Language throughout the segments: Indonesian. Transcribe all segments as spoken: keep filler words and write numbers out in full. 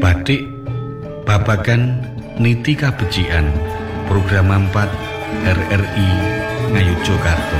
Batik babagan niti kabecikan program empat R R I Ngayogyakarta.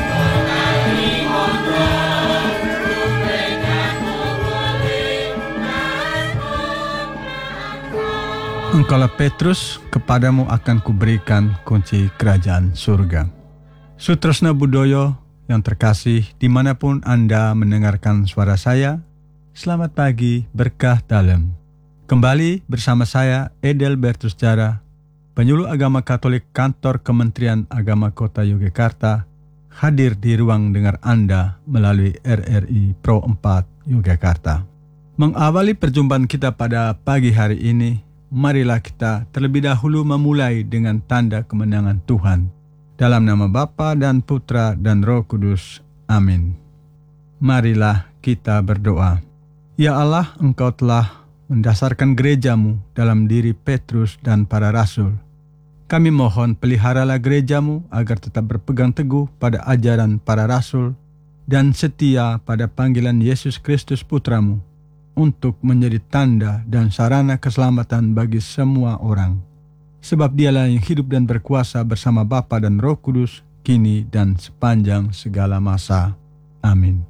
Engkaulah Petrus, kepadamu akan kuberikan kunci kerajaan surga. Sutresna Budoyo yang terkasih, dimanapun Anda mendengarkan suara saya, selamat pagi, berkah dalam. Kembali bersama saya, Edelbertus Jara, penyuluh agama Katolik Kantor Kementerian Agama Kota Yogyakarta, hadir di ruang dengar Anda melalui R R I Pro empat Yogyakarta. Mengawali perjumpaan kita pada pagi hari ini, marilah kita terlebih dahulu memulai dengan tanda kemenangan Tuhan. Dalam nama Bapa dan Putra dan Roh Kudus. Amin. Marilah kita berdoa. Ya Allah, Engkau telah mendasarkan gerejamu dalam diri Petrus dan para rasul. Kami mohon peliharalah gerejamu agar tetap berpegang teguh pada ajaran para rasul dan setia pada panggilan Yesus Kristus Putramu untuk menjadi tanda dan sarana keselamatan bagi semua orang. Sebab dialah yang hidup dan berkuasa bersama Bapa dan Roh Kudus, kini dan sepanjang segala masa. Amin.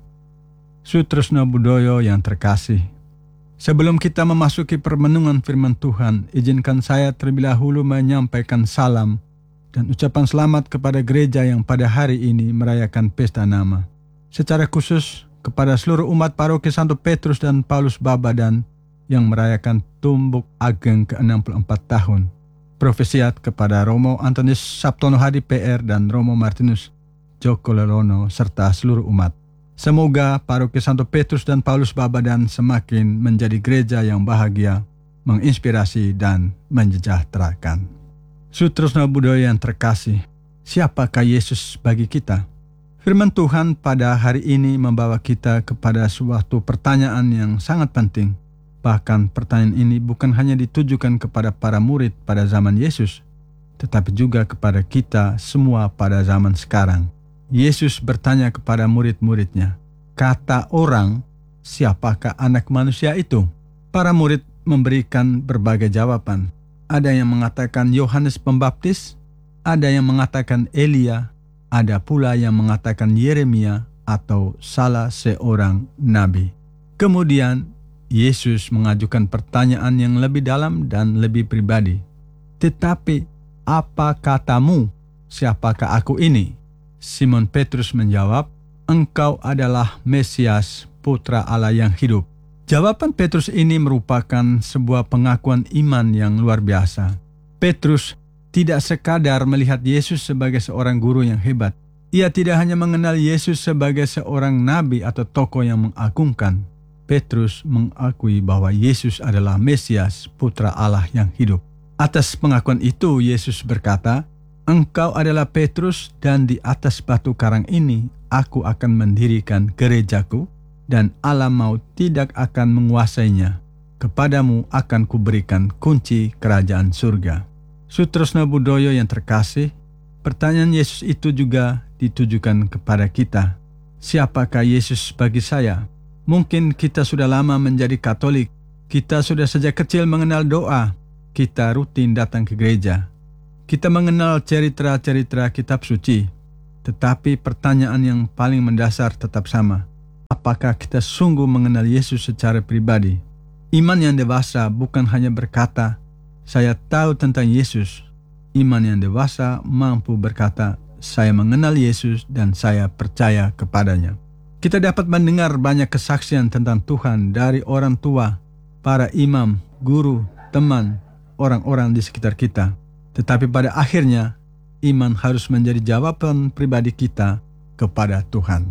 Sutresna Budoyo yang terkasih, sebelum kita memasuki permenungan firman Tuhan, izinkan saya terlebih dahulu menyampaikan salam dan ucapan selamat kepada gereja yang pada hari ini merayakan pesta nama. Secara khusus kepada seluruh umat paroki Santo Petrus dan Paulus Babadan yang merayakan Tumbuk Ageng ke enam puluh empat tahun. Profesiat kepada Romo Antonius Sabtono Hadi P R dan Romo Martinus Joko Lelono serta seluruh umat. Semoga paroki Santo Petrus dan Paulus Babadan semakin menjadi gereja yang bahagia, menginspirasi dan menyejahterakan. Sutresna Budoyo yang terkasih, siapakah Yesus bagi kita? Firman Tuhan pada hari ini membawa kita kepada suatu pertanyaan yang sangat penting. Bahkan pertanyaan ini bukan hanya ditujukan kepada para murid pada zaman Yesus, tetapi juga kepada kita semua pada zaman sekarang. Yesus bertanya kepada murid-muridnya, kata orang, siapakah anak manusia itu? Para murid memberikan berbagai jawaban. Ada yang mengatakan Yohanes Pembaptis, ada yang mengatakan Elia, ada pula yang mengatakan Yeremia atau salah seorang nabi. Kemudian Yesus mengajukan pertanyaan yang lebih dalam dan lebih pribadi. Tetapi, apa katamu? Siapakah aku ini? Simon Petrus menjawab, engkau adalah Mesias, Putra Allah yang hidup. Jawaban Petrus ini merupakan sebuah pengakuan iman yang luar biasa. Petrus tidak sekadar melihat Yesus sebagai seorang guru yang hebat. Ia tidak hanya mengenal Yesus sebagai seorang nabi atau tokoh yang mengagumkan. Petrus mengakui bahwa Yesus adalah Mesias, Putra Allah yang hidup. Atas pengakuan itu, Yesus berkata, engkau adalah Petrus dan di atas batu karang ini aku akan mendirikan gerejaku dan alam maut tidak akan menguasainya. Kepadamu akan kuberikan kunci kerajaan surga. Sutresna Budoyo yang terkasih, pertanyaan Yesus itu juga ditujukan kepada kita. Siapakah Yesus bagi saya? Mungkin kita sudah lama menjadi Katolik, kita sudah sejak kecil mengenal doa, kita rutin datang ke gereja, kita mengenal cerita-cerita kitab suci. Tetapi pertanyaan yang paling mendasar tetap sama. Apakah kita sungguh mengenal Yesus secara pribadi? Iman yang dewasa bukan hanya berkata, saya tahu tentang Yesus. Iman yang dewasa mampu berkata, saya mengenal Yesus dan saya percaya kepadanya. Kita dapat mendengar banyak kesaksian tentang Tuhan dari orang tua, para imam, guru, teman, orang-orang di sekitar kita. Tetapi pada akhirnya, iman harus menjadi jawaban pribadi kita kepada Tuhan.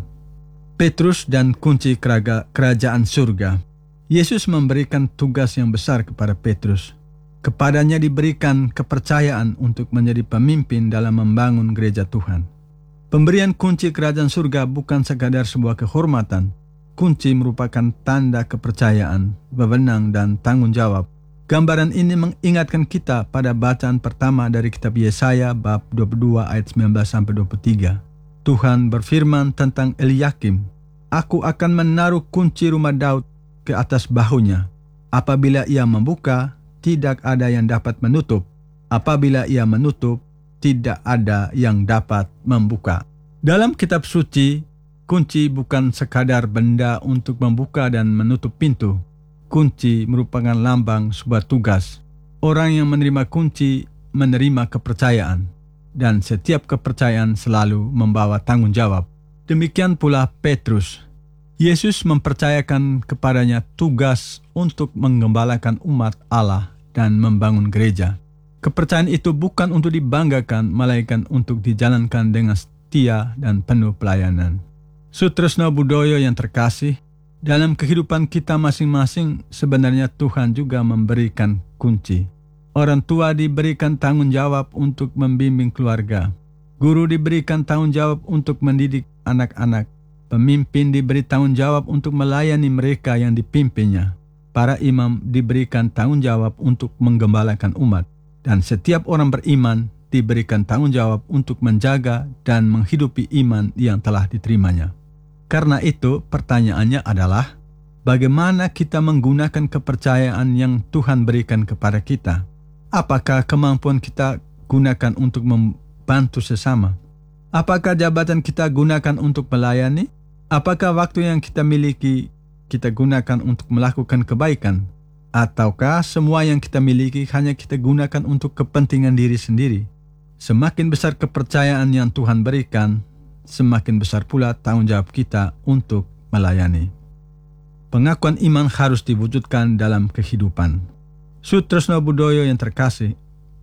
Petrus dan kunci kerajaan surga. Yesus memberikan tugas yang besar kepada Petrus. Kepadanya diberikan kepercayaan untuk menjadi pemimpin dalam membangun gereja Tuhan. Pemberian kunci kerajaan surga bukan sekadar sebuah kehormatan. Kunci merupakan tanda kepercayaan, wewenang, dan tanggung jawab. Gambaran ini mengingatkan kita pada bacaan pertama dari kitab Yesaya bab dua puluh dua ayat sembilan belas sampai dua puluh tiga. Tuhan berfirman tentang Eliakim, aku akan menaruh kunci rumah Daud ke atas bahunya. Apabila ia membuka, tidak ada yang dapat menutup. Apabila ia menutup, tidak ada yang dapat membuka. Dalam kitab suci, kunci bukan sekadar benda untuk membuka dan menutup pintu. Kunci merupakan lambang sebuah tugas. Orang yang menerima kunci menerima kepercayaan, dan setiap kepercayaan selalu membawa tanggung jawab. Demikian pula Petrus. Yesus mempercayakan kepadanya tugas untuk menggembalakan umat Allah dan membangun gereja. Kepercayaan itu bukan untuk dibanggakan, melainkan untuk dijalankan dengan setia dan penuh pelayanan. Sutresna Budoyo yang terkasih, dalam kehidupan kita masing-masing sebenarnya Tuhan juga memberikan kunci. Orang tua diberikan tanggung jawab untuk membimbing keluarga. Guru diberikan tanggung jawab untuk mendidik anak-anak. Pemimpin diberi tanggung jawab untuk melayani mereka yang dipimpinnya. Para imam diberikan tanggung jawab untuk menggembalakan umat. Dan setiap orang beriman diberikan tanggung jawab untuk menjaga dan menghidupi iman yang telah diterimanya. Karena itu, pertanyaannya adalah, bagaimana kita menggunakan kepercayaan yang Tuhan berikan kepada kita? Apakah kemampuan kita gunakan untuk membantu sesama? Apakah jabatan kita gunakan untuk melayani? Apakah waktu yang kita miliki kita gunakan untuk melakukan kebaikan? Ataukah semua yang kita miliki hanya kita gunakan untuk kepentingan diri sendiri? Semakin besar kepercayaan yang Tuhan berikan, semakin besar pula tanggung jawab kita untuk melayani. Pengakuan iman harus diwujudkan dalam kehidupan. Sutresna Budoyo yang terkasih,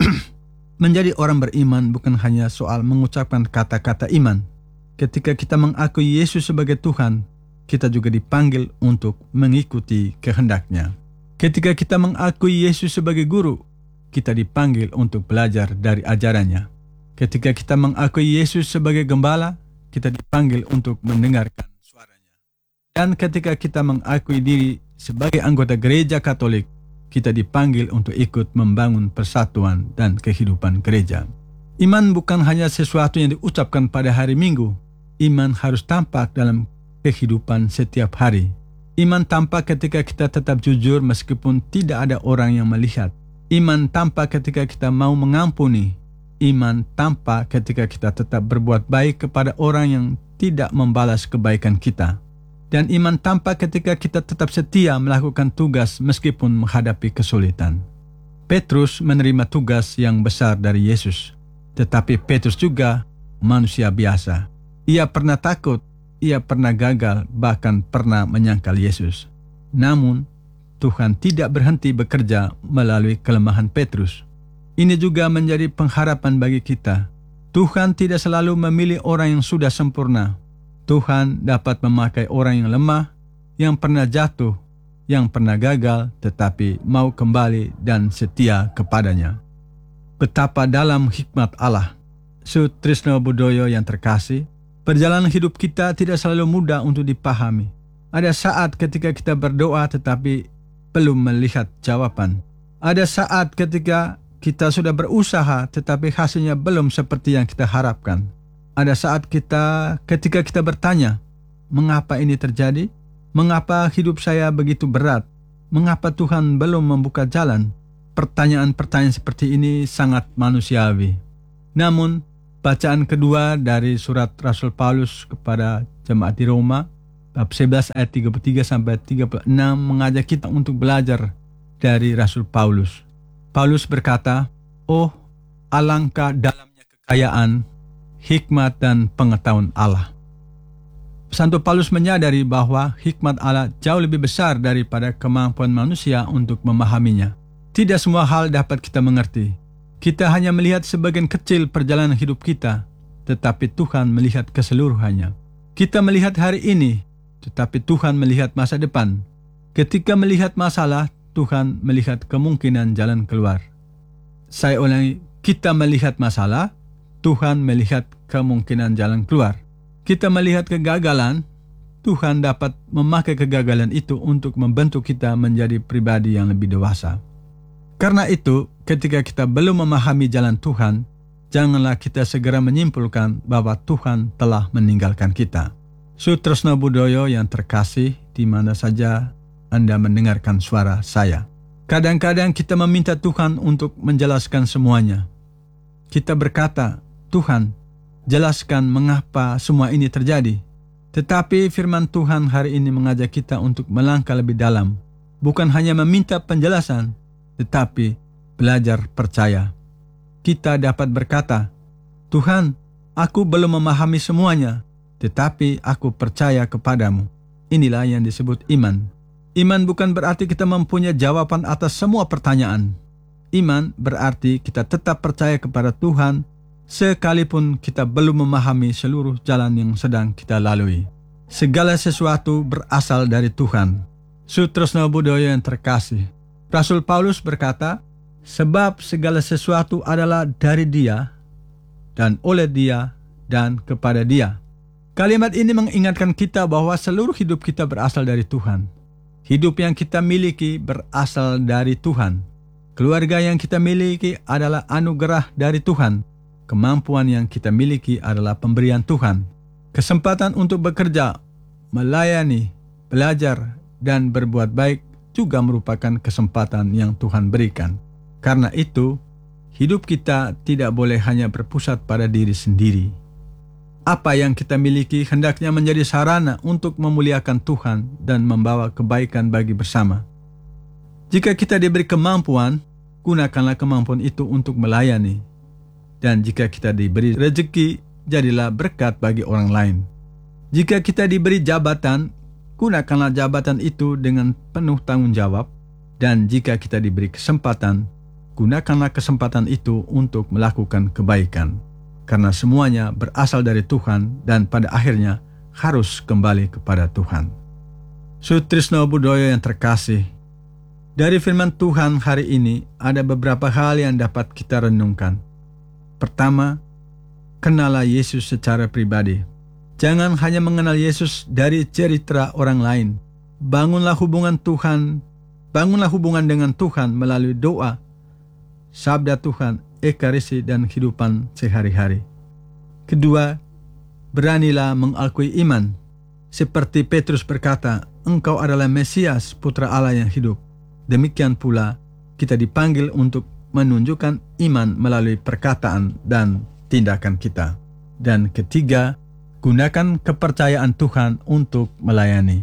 menjadi orang beriman bukan hanya soal mengucapkan kata-kata iman. Ketika kita mengakui Yesus sebagai Tuhan, kita juga dipanggil untuk mengikuti kehendak-Nya. Ketika kita mengakui Yesus sebagai guru, kita dipanggil untuk belajar dari ajarannya. Ketika kita mengakui Yesus sebagai gembala, kita dipanggil untuk mendengarkan suaranya. Dan ketika kita mengakui diri sebagai anggota gereja Katolik, kita dipanggil untuk ikut membangun persatuan dan kehidupan gereja. Iman bukan hanya sesuatu yang diucapkan pada hari Minggu. Iman harus tampak dalam kehidupan setiap hari. Iman tampak ketika kita tetap jujur meskipun tidak ada orang yang melihat. Iman tampak ketika kita mau mengampuni. Iman tampak ketika kita tetap berbuat baik kepada orang yang tidak membalas kebaikan kita. Dan iman tampak ketika kita tetap setia melakukan tugas meskipun menghadapi kesulitan. Petrus menerima tugas yang besar dari Yesus. Tetapi Petrus juga manusia biasa. Ia pernah takut. Ia pernah gagal, bahkan pernah menyangkal Yesus. Namun, Tuhan tidak berhenti bekerja melalui kelemahan Petrus. Ini juga menjadi pengharapan bagi kita. Tuhan tidak selalu memilih orang yang sudah sempurna. Tuhan dapat memakai orang yang lemah, yang pernah jatuh, yang pernah gagal, tetapi mau kembali dan setia kepadanya. Betapa dalam hikmat Allah. Sutresna Budoyo yang terkasih, perjalanan hidup kita tidak selalu mudah untuk dipahami. Ada saat ketika kita berdoa tetapi belum melihat jawaban. Ada saat ketika kita sudah berusaha tetapi hasilnya belum seperti yang kita harapkan. Ada saat kita ketika kita bertanya, mengapa ini terjadi? Mengapa hidup saya begitu berat? Mengapa Tuhan belum membuka jalan? Pertanyaan-pertanyaan seperti ini sangat manusiawi. Namun, bacaan kedua dari surat Rasul Paulus kepada jemaat di Roma, bab sebelas ayat tiga puluh tiga sampai tiga puluh enam mengajak kita untuk belajar dari Rasul Paulus. Paulus berkata, "Oh, alangkah dalamnya kekayaan, hikmat dan pengetahuan Allah." Santo Paulus menyadari bahwa hikmat Allah jauh lebih besar daripada kemampuan manusia untuk memahaminya. Tidak semua hal dapat kita mengerti. Kita hanya melihat sebagian kecil perjalanan hidup kita, tetapi Tuhan melihat keseluruhannya. Kita melihat hari ini, tetapi Tuhan melihat masa depan. Ketika melihat masalah, Tuhan melihat kemungkinan jalan keluar. Saya ulangi, kita melihat masalah, Tuhan melihat kemungkinan jalan keluar. Kita melihat kegagalan, Tuhan dapat memakai kegagalan itu untuk membentuk kita menjadi pribadi yang lebih dewasa. Karena itu, ketika kita belum memahami jalan Tuhan, janganlah kita segera menyimpulkan bahwa Tuhan telah meninggalkan kita. Sutresna Budoyo yang terkasih, di mana saja Anda mendengarkan suara saya. Kadang-kadang kita meminta Tuhan untuk menjelaskan semuanya. Kita berkata, Tuhan, jelaskan mengapa semua ini terjadi. Tetapi firman Tuhan hari ini mengajak kita untuk melangkah lebih dalam. Bukan hanya meminta penjelasan, tetapi belajar percaya. Kita dapat berkata, Tuhan, aku belum memahami semuanya, tetapi aku percaya kepadamu. Inilah yang disebut iman. Iman bukan berarti kita mempunyai jawaban atas semua pertanyaan. Iman berarti kita tetap percaya kepada Tuhan, sekalipun kita belum memahami seluruh jalan yang sedang kita lalui. Segala sesuatu berasal dari Tuhan. Sutresna Budaya yang terkasih, Rasul Paulus berkata, sebab segala sesuatu adalah dari Dia, dan oleh Dia, dan kepada Dia. Kalimat ini mengingatkan kita bahwa seluruh hidup kita berasal dari Tuhan. Hidup yang kita miliki berasal dari Tuhan. Keluarga yang kita miliki adalah anugerah dari Tuhan. Kemampuan yang kita miliki adalah pemberian Tuhan. Kesempatan untuk bekerja, melayani, belajar, dan berbuat baik juga merupakan kesempatan yang Tuhan berikan. Karena itu, hidup kita tidak boleh hanya berpusat pada diri sendiri. Apa yang kita miliki hendaknya menjadi sarana untuk memuliakan Tuhan dan membawa kebaikan bagi bersama. Jika kita diberi kemampuan, gunakanlah kemampuan itu untuk melayani. Dan jika kita diberi rezeki, jadilah berkat bagi orang lain. Jika kita diberi jabatan, gunakanlah jabatan itu dengan penuh tanggung jawab. Dan jika kita diberi kesempatan, gunakanlah kesempatan itu untuk melakukan kebaikan. Karena semuanya berasal dari Tuhan dan pada akhirnya harus kembali kepada Tuhan. Sutrisno Budaya yang terkasih, dari firman Tuhan hari ini ada beberapa hal yang dapat kita renungkan. Pertama, kenallah Yesus secara pribadi. Jangan hanya mengenal Yesus dari cerita orang lain. Bangunlah hubungan Tuhan, bangunlah hubungan dengan Tuhan melalui doa, sabda Tuhan, ekaristi, dan kehidupan sehari-hari. Kedua, beranilah mengakui iman. Seperti Petrus berkata, engkau adalah Mesias, putra Allah yang hidup. Demikian pula, kita dipanggil untuk menunjukkan iman melalui perkataan dan tindakan kita. Dan ketiga, gunakan kepercayaan Tuhan untuk melayani.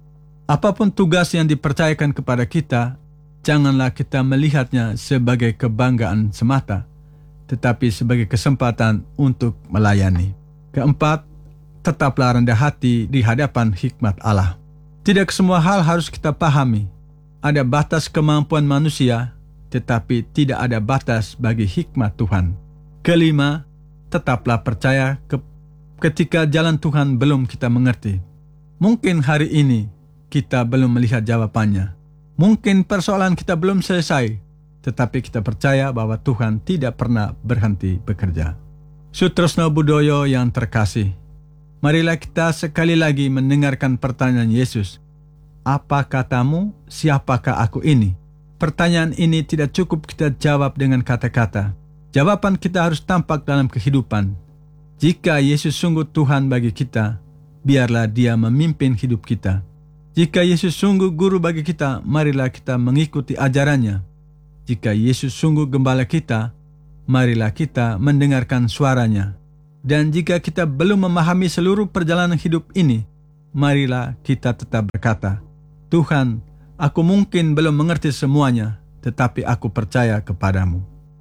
Apapun tugas yang dipercayakan kepada kita, janganlah kita melihatnya sebagai kebanggaan semata, tetapi sebagai kesempatan untuk melayani. Keempat, tetaplah rendah hati di hadapan hikmat Allah. Tidak semua hal harus kita pahami. Ada batas kemampuan manusia, tetapi tidak ada batas bagi hikmat Tuhan. Kelima, tetaplah percaya ke ketika jalan Tuhan belum kita mengerti. Mungkin hari ini kita belum melihat jawabannya. Mungkin persoalan kita belum selesai, tetapi kita percaya bahwa Tuhan tidak pernah berhenti bekerja. Sutresna Budaya yang terkasih, marilah kita sekali lagi mendengarkan pertanyaan Yesus. Apa katamu, siapakah aku ini? Pertanyaan ini tidak cukup kita jawab dengan kata-kata. Jawaban kita harus tampak dalam kehidupan. Jika Yesus sungguh Tuhan bagi kita, biarlah Dia memimpin hidup kita. Jika Yesus sungguh guru bagi kita, marilah kita mengikuti ajarannya. Jika Yesus sungguh gembala kita, marilah kita mendengarkan suaranya. Dan jika kita belum memahami seluruh perjalanan hidup ini, marilah kita tetap berkata, Tuhan, aku mungkin belum mengerti semuanya, tetapi aku percaya kepadamu.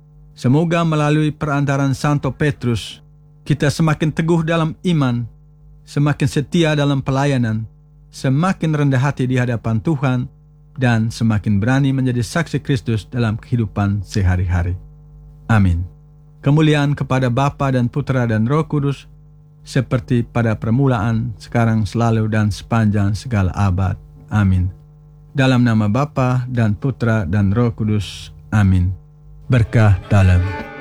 Semoga melalui perantaran Santo Petrus, kita semakin teguh dalam iman, semakin setia dalam pelayanan, semakin rendah hati di hadapan Tuhan, dan semakin berani menjadi saksi Kristus dalam kehidupan sehari-hari. Amin. Kemuliaan kepada Bapa dan Putra dan Roh Kudus, seperti pada permulaan, sekarang, selalu, dan sepanjang segala abad. Amin. Dalam nama Bapa dan Putra dan Roh Kudus. Amin. Berkah dalam